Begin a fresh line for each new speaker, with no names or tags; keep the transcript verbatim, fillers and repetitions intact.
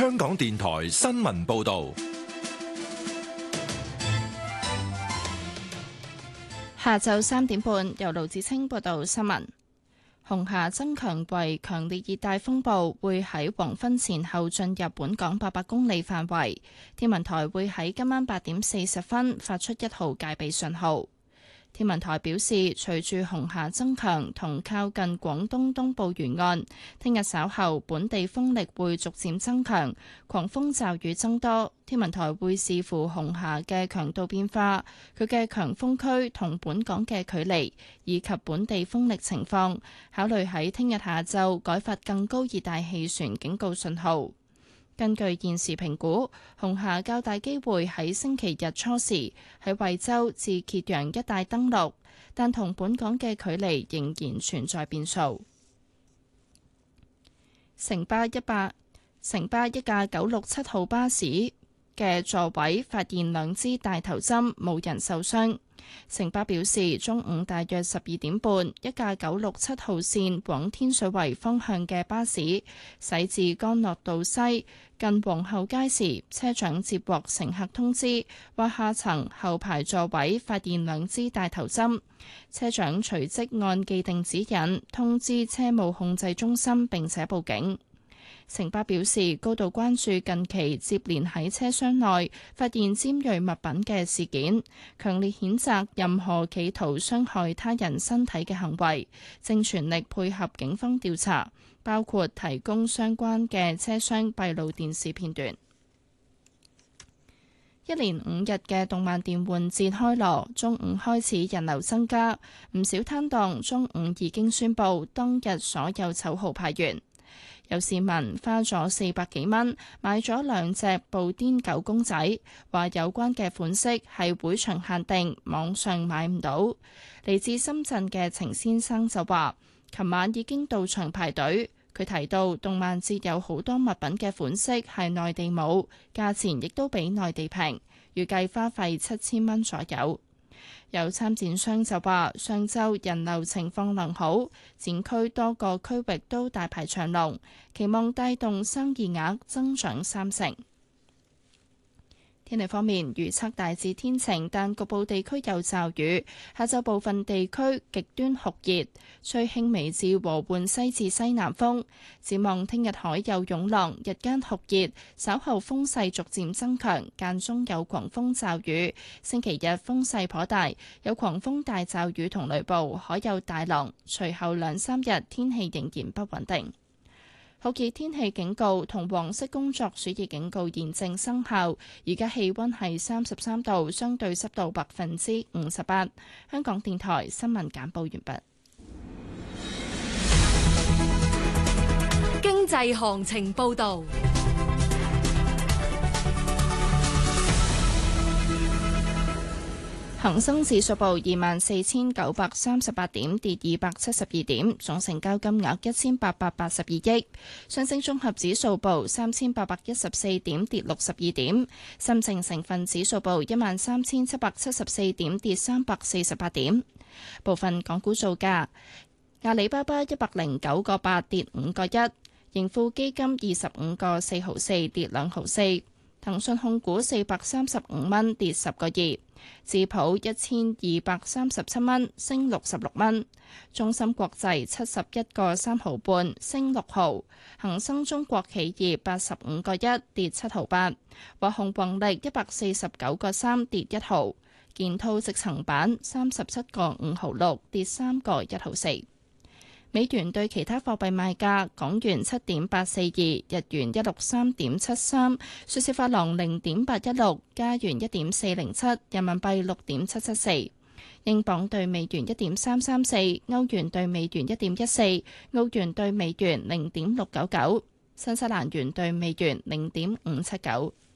香港電台新聞報道。
下晝三點半，由盧子清報道新聞。紅霞增強為強烈熱帶風暴，會喺黃昏前後進入本港八百公里範圍。天文台會喺今晚八點四十分發出一號戒備信號。天文台表示，隨住紅霞增強同靠近廣東東部沿岸，聽日稍後本地風力會逐漸增強，狂風驟雨增多。天文台會視乎紅霞嘅強度變化、佢嘅強風區同本港嘅距離，以及本地風力情況，考慮喺聽日下晝改發更高熱帶氣旋警告信號。根據現時評估，紅霞較大機會喺星期日初時喺惠州至揭陽一帶登陸，但同本港嘅距離仍然存在變數。城巴一百城巴一架九六七號巴士嘅座位發現兩支大頭針，冇人受傷。城巴表示，中午大約十二點半，一架九六七號線往天水圍方向嘅巴士駛至干諾道西近皇后街時，車長接獲乘客通知，話下層後排座位發現兩支大頭針。車長隨即按既定指引通知車務控制中心並且報警。城巴表示，高度關注近期接連喺車廂內發現尖銳物品嘅事件，強烈譴責任何企圖傷害他人身體嘅行為，正全力配合警方調查，包括提供相關嘅車廂閉路電視片段。一連五日嘅動漫電玩節開鑼，中午開始人流增加，唔少攤檔中午已經宣布當日所有籌號派完。有市民花咗四百幾蚊買咗兩隻布甸狗公仔，話有關嘅款式係會場限定，網上買唔到。嚟自深圳嘅程先生就話，琴晚已經到場排隊。佢提到動漫節有好多物品嘅款式係內地冇，價錢亦都比內地平，預計花費七千蚊左右。有參展商就話，上週人流情況良好，展區多個區域都大排長龍，期望帶動生意額增長三成。天氣方面，預測大致天晴，但局部地區有驟雨。下晝部分地區極端酷熱，吹輕微至和緩西至西南風。展望聽日海有湧浪，日間酷熱，稍後風勢逐漸增強，間中有狂風驟雨。星期日風勢頗大，有狂風大驟雨同雷暴，海有大浪。隨後兩三日天氣仍然不穩定。酷熱天氣警告同黃色工作暑熱警告現正生效。而家氣溫係三十三度，相對濕度百分之五十八。香港電台新聞簡報完畢。
經濟行情報道。
恒生指數報二萬四千九百三十八點，跌二百七十二點，總成交金額一千八百八十二億。上證綜合指數報三千八百一十四點，跌六十二點。深證成分指數報一萬三千七百七十四點，跌三百四十八點。部分港股造價：阿里巴巴一百零九個八跌五個一，盈富基金二十五個四毫四跌兩毫四，騰訊控股四百三十五蚊跌十個二。智普一千二百三十七蚊，升六十六蚊；中芯國際七十一個三毫半，升六毫；恒生中國企業八十五個一，跌七毫八；華虹宏力一百四十九個三，跌一毫；建滔積層板三十七個五毫六，跌三個一毫四。美元對其他貨幣賣價：港元七點八四二，日元一六三點七三，瑞士法郎零點八一六，加元一點四零七，人民幣六點七七四，英鎊對美元一點三三四，歐元對美元一點一四，澳元對美元零點六九九，新西蘭元對美元零點五七九。